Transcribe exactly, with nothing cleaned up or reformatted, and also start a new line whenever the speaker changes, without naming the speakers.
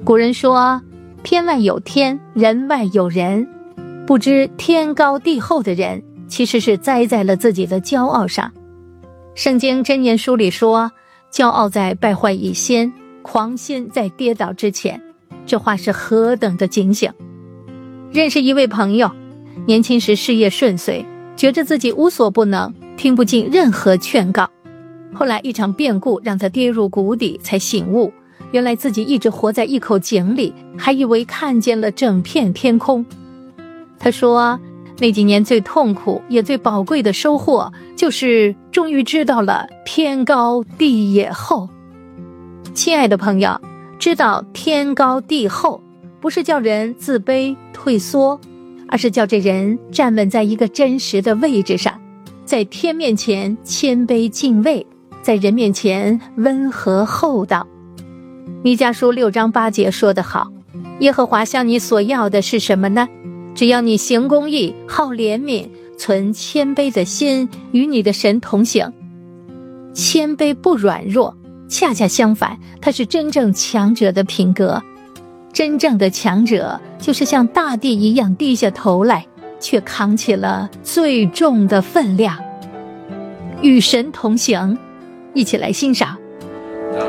古人说，天外有天，人外有人。不知天高地厚的人，其实是栽在了自己的骄傲上。圣经箴言书里说，骄傲在败坏以先，狂心在跌倒之前。这话是何等的警醒。认识一位朋友，年轻时事业顺遂，觉着自己无所不能，听不进任何劝告。后来一场变故让他跌入谷底，才醒悟，原来自己一直活在一口井里，还以为看见了整片天空。他说，那几年最痛苦也最宝贵的收获，就是终于知道了天高地也厚。亲爱的朋友，知道天高地厚，不是叫人自卑退缩，而是叫这人站稳在一个真实的位置上，在天面前谦卑敬畏，在人面前温和厚道。弥迦书六章八节说得好，耶和华向你所要的是什么呢？只要你行公义，好怜悯，存谦卑的心，与你的神同行。谦卑不软弱，恰恰相反，它是真正强者的品格。真正的强者，就是像大地一样低下头来，却扛起了最重的分量。与神同行，一起来欣赏